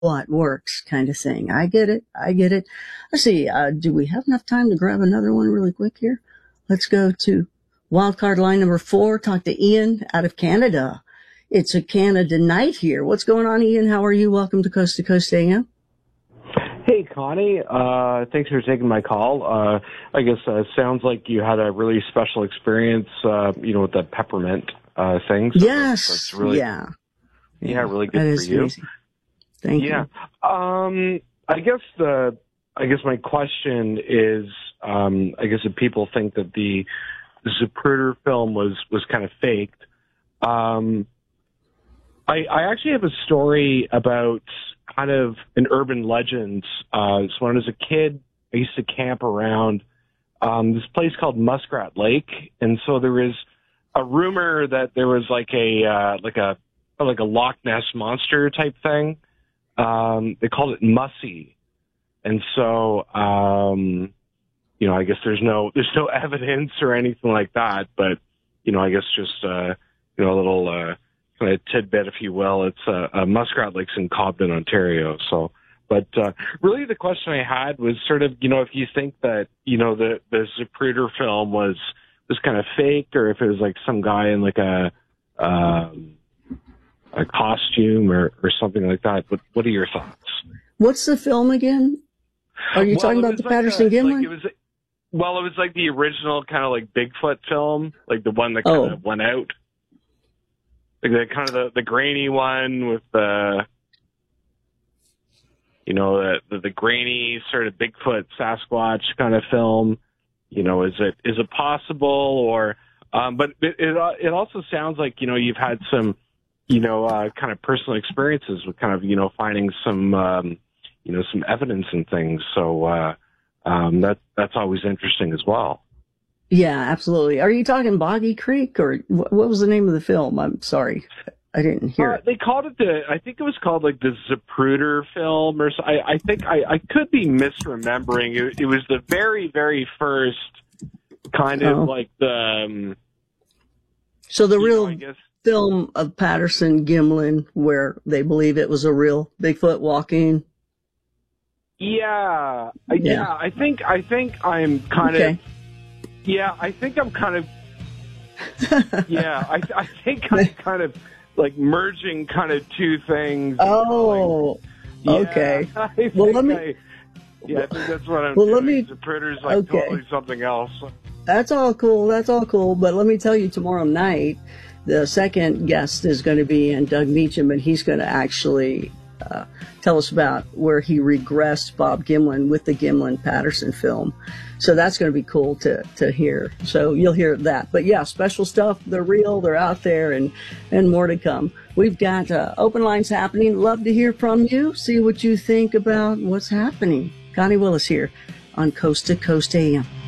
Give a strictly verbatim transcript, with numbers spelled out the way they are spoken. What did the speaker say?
what works kind of thing. I get it. I get it. Let's see. Uh, do we have enough time to grab another one really quick here? Let's go to wildcard line number four. Talk to Ian out of Canada. It's a Canada night here. What's going on, Ian? How are you? Welcome to Coast to Coast A M. Hey, Connie. Uh, thanks for taking my call. Uh, I guess uh, it sounds like you had a really special experience, uh, you know, with the peppermint uh, thing. So yes. That's, that's really, yeah. Yeah, really good that for is you. Easy. Thank yeah. you. Yeah. Um, I guess the, I guess my question is, um, I guess if people think that the Zapruder film was, was kind of faked, um, I, I actually have a story about kind of an urban legend. Uh, so when I was a kid, I used to camp around um, this place called Muskrat Lake, and so there was a rumor that there was like a uh, like a like a Loch Ness monster type thing. Um, they called it Mussy, and so um, you know, I guess there's no there's no evidence or anything like that, but you know, I guess just uh, you know a little. Uh, A tidbit, if you will. It's uh, uh, Muskrat Lake's in Cobden, Ontario. So, but uh, really, the question I had was sort of, you know, if you think that, you know, the the Zapruder film was was kind of fake, or if it was like some guy in like a um, a costume or or something like that. What What are your thoughts? What's the film again? Are you well, talking about the like Patterson a, Gimlin? Like it was, well, it was like the original kind of like Bigfoot film, like the one that kind oh. of went out. Like the kind of the, the grainy one with the, you know, the, the the grainy sort of Bigfoot Sasquatch kind of film. You know, is it is it possible or? Um, but it, it it also sounds like, you know, you've had some, you know, uh, kind of personal experiences with kind of, you know, finding some, um, you know, some evidence and things. So uh, um, that that's always interesting as well. Yeah, absolutely. Are you talking Boggy Creek, or what was the name of the film? I'm sorry, I didn't hear uh, it. They called it the, I think it was called like the Zapruder film, or so. I, I think I, I could be misremembering. It, it was the very, very first kind of oh. like the. Um, so the real know, I guess, film of Patterson Gimlin, where they believe it was a real Bigfoot walking. Yeah, yeah. yeah I think I think I'm kind okay. of. Yeah, I think I'm kind of. Yeah, I, I think I'm kind of like merging kind of two things. Oh, yeah, okay. I well, let me. I, yeah, I think that's what I'm well, doing. Let me, the Zapruder's like okay. totally something else. That's all cool. That's all cool. But let me tell you, tomorrow night, the second guest is going to be in Doug Meacham, and he's going to actually uh, tell us about where he regressed Bob Gimlin with the Gimlin Patterson film. So that's going to be cool to, to hear. So you'll hear that. But yeah, special stuff. They're real. They're out there, and, and more to come. We've got uh, open lines happening. Love to hear from you. See what you think about what's happening. Connie Willis here on Coast to Coast A M.